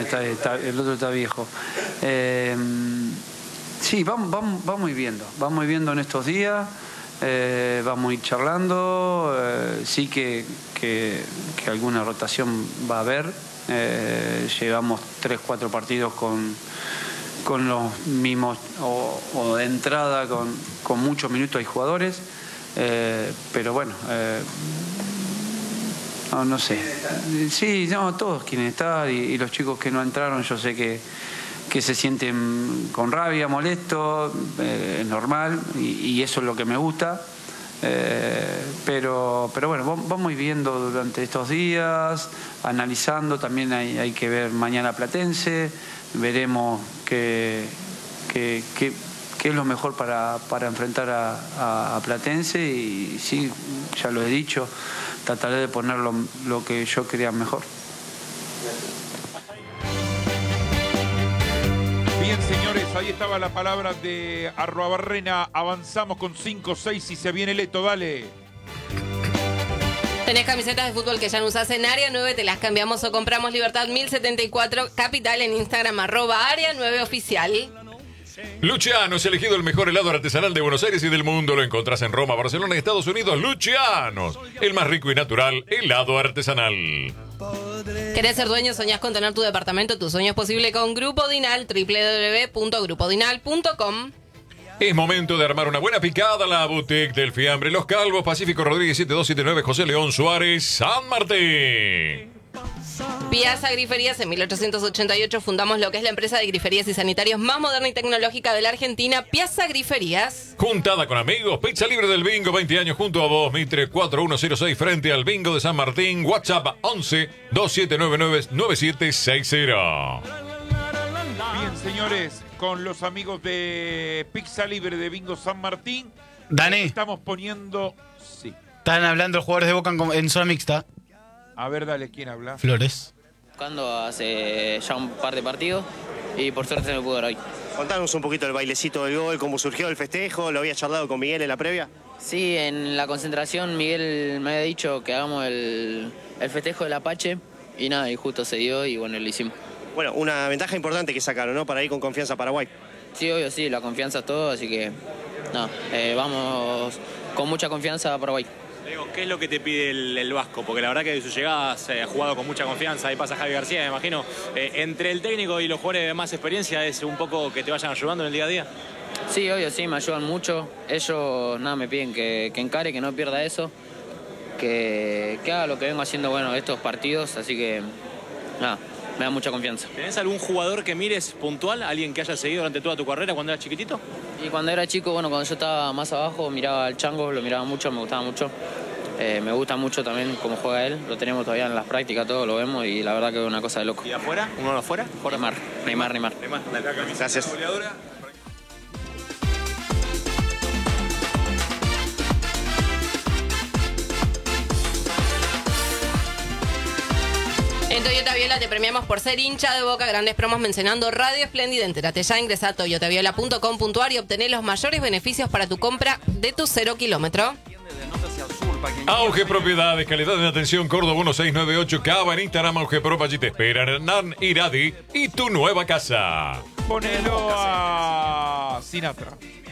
el otro está viejo. Sí, vamos viendo en estos días, vamos a ir charlando, sí que alguna rotación va a haber, llevamos 3-4 partidos con los mismos, o de entrada con muchos minutos hay jugadores, pero bueno, no sé. Sí, todos quieren estar y los chicos que no entraron yo sé que se sienten con rabia, molestos, es normal y eso es lo que me gusta. Pero bueno, vamos a ir viendo durante estos días, analizando, también hay que ver mañana Platense, veremos qué es lo mejor para enfrentar a Platense y sí, ya lo he dicho, trataré de poner lo que yo crea mejor. Bien, señores, ahí estaba la palabra de Arruabarrena. Avanzamos con 5-6 y se viene Leto, dale. ¿Tenés camisetas de fútbol que ya no usás en Área 9? Te las cambiamos o compramos. Libertad 1074, Capital, en Instagram, @Área 9 Oficial. Luciano es elegido el mejor helado artesanal de Buenos Aires y del mundo. Lo encontrás en Roma, Barcelona y Estados Unidos. Lucianos, el más rico y natural helado artesanal. ¿Querés ser dueño? ¿Soñás con tener tu departamento? Tu sueño es posible con Grupo Dinal, www.grupodinal.com. Es momento de armar una buena picada. La boutique del fiambre Los Calvos, Pacífico Rodríguez 7279, José León Suárez, San Martín. Piazza Griferías, en 1888 fundamos lo que es la empresa de griferías y sanitarios más moderna y tecnológica de la Argentina, Piazza Griferías. Juntada con amigos, pizza libre del bingo, 20 años junto a vos, Mitre 4106 frente al bingo de San Martín, WhatsApp 11 2799 9760. Bien, señores, con los amigos de Pizza Libre de Bingo San Martín, Dani, estamos poniendo... Sí. están hablando los jugadores de Boca en zona mixta. A ver, dale, ¿quién habla? Flores. Buscando hace ya un par de partidos y por suerte se me pudo dar hoy. Contanos un poquito el bailecito del gol, cómo surgió el festejo, ¿lo había charlado con Miguel en la previa? Sí, en la concentración Miguel me había dicho que hagamos el festejo del Apache y nada, y justo se dio y bueno, lo hicimos. Bueno, una ventaja importante que sacaron, ¿no? Para ir con confianza a Paraguay. Sí, obvio, sí, la confianza es todo, así que nada, vamos con mucha confianza a Paraguay. Diego, ¿qué es lo que te pide el Vasco? Porque la verdad que de su llegada se ha jugado con mucha confianza. Ahí pasa Javi García, me imagino. Entre el técnico y los jugadores de más experiencia, ¿es un poco que te vayan ayudando en el día a día? Sí, obvio, sí, me ayudan mucho. Ellos, nada, me piden que encare, que no pierda eso. Que haga lo que vengo haciendo, bueno, estos partidos. Así que, nada, me da mucha confianza. ¿Tenés algún jugador que mires puntual? ¿Alguien que hayas seguido durante toda tu carrera cuando eras chiquitito? Y cuando era chico, bueno, cuando yo estaba más abajo, miraba al Chango, lo miraba mucho, me gustaba mucho. Me gusta mucho también cómo juega él, lo tenemos todavía en las prácticas, todo lo vemos y la verdad que es una cosa de loco. ¿Y afuera? ¿Uno de afuera? Neymar. Dale. Gracias. En Toyota Viola te premiamos por ser hincha de Boca. Grandes promos mencionando Radio Espléndida. Entérate ya, ingresa a toyotaviola.com.ar y obtener los mayores beneficios para tu compra de tu 0 kilómetro. Auge Propiedades, calidad de atención, Córdoba 1698, Cava, en Instagram, Auge Prop, allí te esperan Hernán Iradi y tu nueva casa. Ponelo a Sinatra.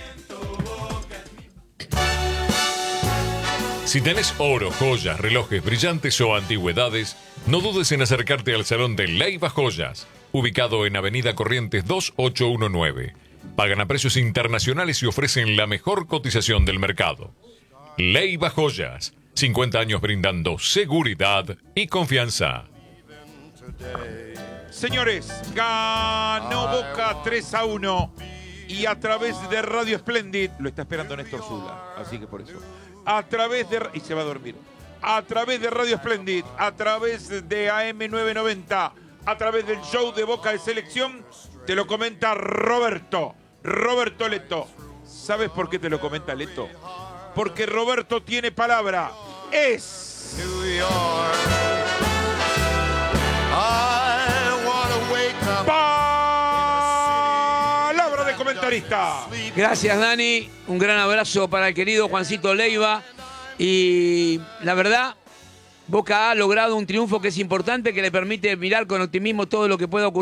Si tenés oro, joyas, relojes brillantes o antigüedades, no dudes en acercarte al Salón de Leiva Joyas, ubicado en Avenida Corrientes 2819. Pagan a precios internacionales y ofrecen la mejor cotización del mercado. Leiva Joyas, 50 años brindando seguridad y confianza. Señores, ganó Boca 3-1 y a través de Radio Splendid, lo está esperando Néstor Zula, así que por eso, y se va a dormir, a través de Radio Splendid, a través de AM990, a través del show de Boca de Selección, te lo comenta Roberto Leto. ¿Sabes por qué te lo comenta Leto? Porque Roberto tiene palabra. Es palabra de comentarista. Gracias, Dani. Un gran abrazo para el querido Juancito Leiva. Y la verdad, Boca ha logrado un triunfo que es importante, que le permite mirar con optimismo todo lo que pueda ocurrir